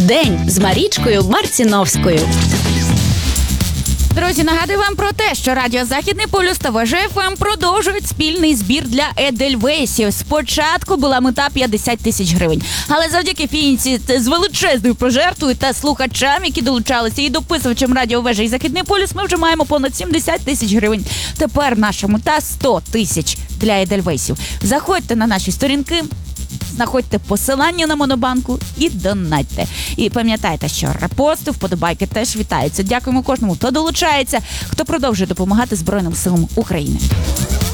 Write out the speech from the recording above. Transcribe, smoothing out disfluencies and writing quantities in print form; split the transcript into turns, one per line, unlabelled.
День з Марічкою Марціновською.
Друзі, нагадую вам про те, що Радіо Західний полюс та ВЖФМ продовжують спільний збір для Едельвейсів. Спочатку була мета 50 тисяч гривень. Але завдяки Фінці з величезною пожертвою та слухачам, які долучалися, і дописувачам Радіо Вежа і Західний полюс, ми вже маємо понад 70 тисяч гривень. Тепер наша мета 100 тисяч для Едельвейсів. Заходьте на наші сторінки, знаходьте посилання на Монобанку і донатьте. І пам'ятайте, що репости, вподобайки теж вітаються. Дякуємо кожному, хто долучається, хто продовжує допомагати Збройним силам України.